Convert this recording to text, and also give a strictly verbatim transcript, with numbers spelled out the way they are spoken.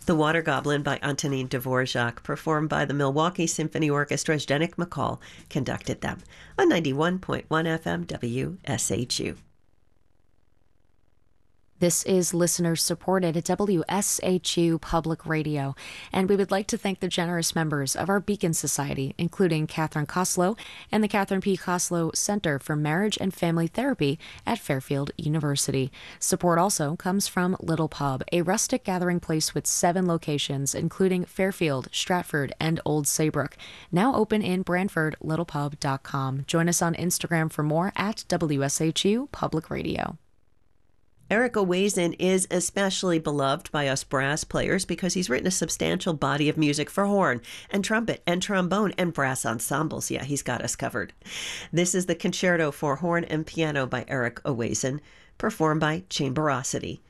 The Water Goblin by Antonin Dvorak, performed by the Milwaukee Symphony Orchestra. Zdeněk McCall conducted them on ninety-one point one F M W S H U. This is listener-supported at W S H U Public Radio, and we would like to thank the generous members of our Beacon Society, including Catherine Koslow and the Catherine P. Koslow Center for Marriage and Family Therapy at Fairfield University. Support also comes from Little Pub, a rustic gathering place with seven locations, including Fairfield, Stratford, and Old Saybrook. Now open in Brantford, little pub dot com. Join us on Instagram for more at W S H U Public Radio. Eric Owazen is especially beloved by us brass players because he's written a substantial body of music for horn and trumpet and trombone and brass ensembles. Yeah, he's got us covered. This is the Concerto for Horn and Piano by Eric Owazen, performed by Chamberosity.